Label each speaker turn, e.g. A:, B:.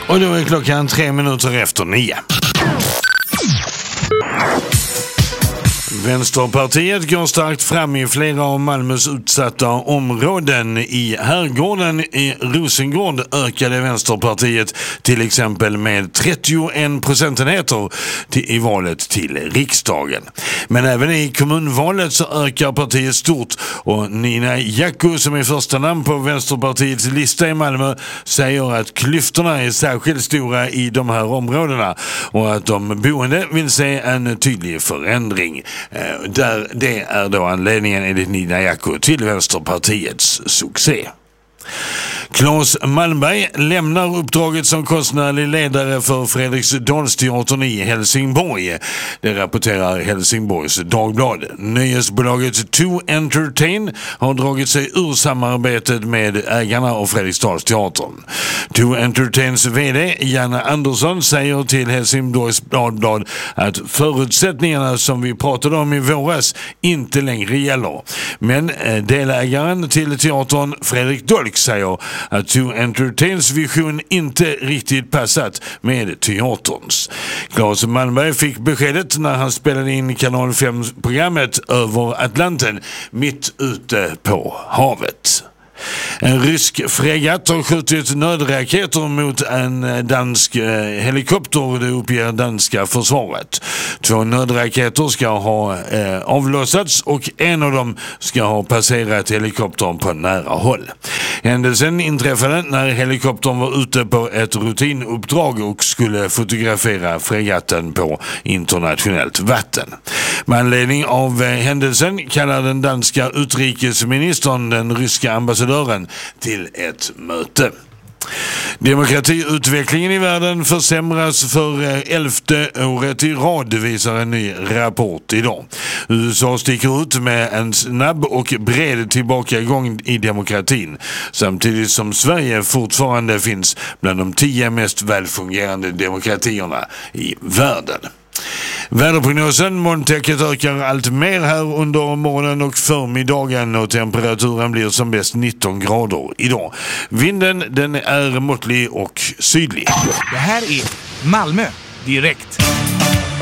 A: Och då är klockan 9:03. Vänsterpartiet går starkt fram i flera av Malmös utsatta områden. I Herrgården i Rosengård ökade Vänsterpartiet till exempel med 31 procentenheter i valet till riksdagen. Men även i kommunvalet så ökar partiet stort, och Nina Jacko, som är första namn på Vänsterpartiets lista i Malmö, säger att klyftorna är särskilt stora i de här områdena och att de boende vill se en tydlig förändring. Det är då anledningen, enligt Nina Jacko, till Vänsterpartiets succé. Claes Malmberg lämnar uppdraget som konstnärlig ledare för Fredriksdalsteatern i Helsingborg. Det rapporterar Helsingborgs Dagblad. Nöjesbolaget To Entertain har dragit sig ur samarbetet med ägarna av Fredriksdalsteatern. To Entertains vd Janne Andersson säger till Helsingborgs Dagblad att förutsättningarna som vi pratade om i våras inte längre gäller. Men delägaren till teatern, Fredrik Dolk, säger att To Entertains vision inte riktigt passat med teaterns. Claes Malmberg fick beskedet när han spelade in Kanal 5-programmet Över Atlanten mitt ute på havet. En rysk fregatt har skjutit nödraketer mot en dansk helikopter, det uppger danska försvaret. 2 nödraketer ska ha avlossats och en av dem ska ha passerat helikoptern på nära håll. Händelsen inträffade när helikoptern var ute på ett rutinuppdrag och skulle fotografera fregatten på internationellt vatten. Med anledning av händelsen kallar den danska utrikesministern den ryska ambassadören till ett möte. Demokratiutvecklingen i världen försämras för 11:e året i rad, visar en ny rapport idag. USA sticker ut med en snabb och bred tillbakagång i demokratin, samtidigt som Sverige fortfarande finns bland de 10 mest välfungerande demokratierna i världen. Väderprognosen: molntäcket ökar allt mer här under morgonen och förmiddagen och temperaturen blir som bäst 19 grader idag. Vinden, den är måttlig och sydlig.
B: Det här är Malmö direkt.